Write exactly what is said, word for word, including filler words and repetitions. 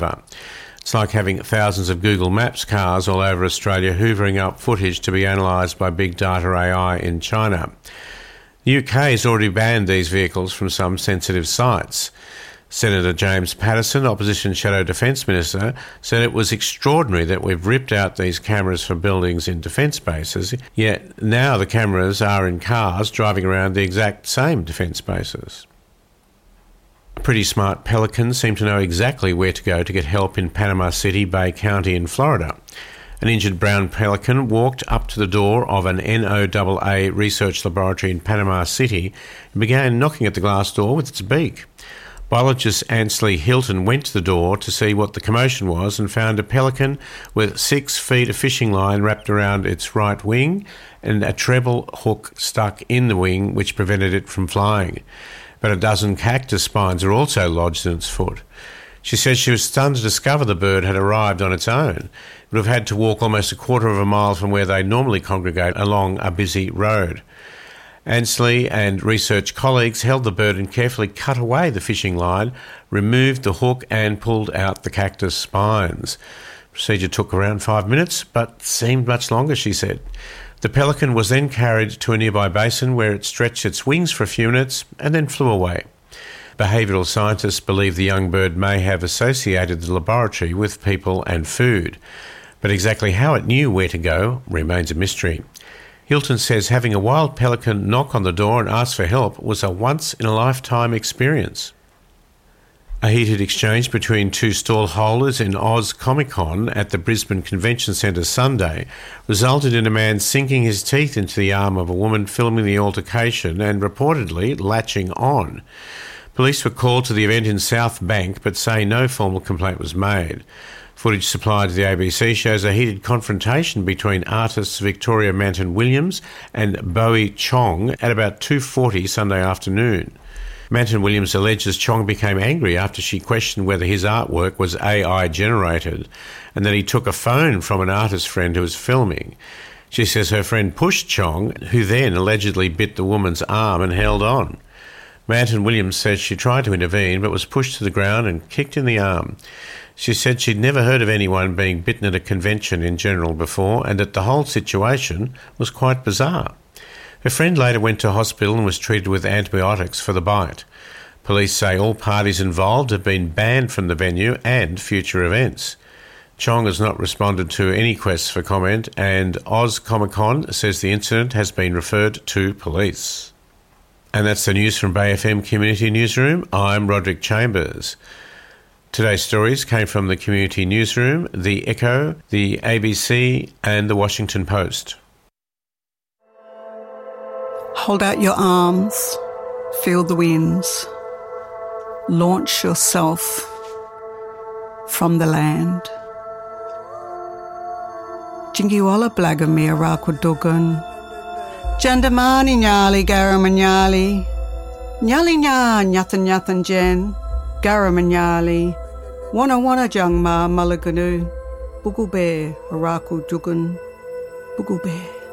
ever. It's like having thousands of Google Maps cars all over Australia hoovering up footage to be analysed by big data A I in China. The U K has already banned these vehicles from some sensitive sites. Senator James Paterson, Opposition Shadow Defence Minister, said it was extraordinary that we've ripped out these cameras from buildings in defence bases, yet now the cameras are in cars driving around the exact same defence bases. A pretty smart pelican seemed to know exactly where to go to get help in Panama City, Bay County in Florida. An injured brown pelican walked up to the door of an N O A A research laboratory in Panama City and began knocking at the glass door with its beak. Biologist Ansley Hilton went to the door to see what the commotion was and found a pelican with six feet of fishing line wrapped around its right wing and a treble hook stuck in the wing which prevented it from flying. But a dozen cactus spines are also lodged in its foot. She says she was stunned to discover the bird had arrived on its own. It would have had to walk almost a quarter of a mile from where they normally congregate along a busy road. Ansley and research colleagues held the bird and carefully cut away the fishing line, removed the hook and pulled out the cactus spines. The procedure took around five minutes, but seemed much longer, she said. The pelican was then carried to a nearby basin where it stretched its wings for a few minutes and then flew away. Behavioural scientists believe the young bird may have associated the laboratory with people and food, but exactly how it knew where to go remains a mystery. Hilton says having a wild pelican knock on the door and ask for help was a once-in-a-lifetime experience. A heated exchange between two stall holders in Oz Comic Con at the Brisbane Convention Centre Sunday resulted in a man sinking his teeth into the arm of a woman filming the altercation and reportedly latching on. Police were called to the event in South Bank but say no formal complaint was made. Footage supplied to the A B C shows a heated confrontation between artists Victoria Manton-Williams and Bowie Chong at about two forty Sunday afternoon. Manton-Williams alleges Chong became angry after she questioned whether his artwork was A I generated and that he took a phone from an artist friend who was filming. She says her friend pushed Chong, who then allegedly bit the woman's arm and held on. Manton-Williams says she tried to intervene but was pushed to the ground and kicked in the arm. She said she'd never heard of anyone being bitten at a convention in general before and that the whole situation was quite bizarre. Her friend later went to hospital and was treated with antibiotics for the bite. Police say all parties involved have been banned from the venue and future events. Chong has not responded to any requests for comment, and Oz Comic Con says the incident has been referred to police. And that's the news from Bay F M Community Newsroom. I'm Roderick Chambers. Today's stories came from the Community Newsroom, The Echo, the A B C and the Washington Post. Hold out your arms, feel the winds. Launch yourself from the land. Jingiwala blagamir rakudugun. Jandamani nyali garamanyali. Nyali nya nyathan nyathan jen. Garamanyali. Wana wana jangma malaganu. Bugube araku dugun. Bugube.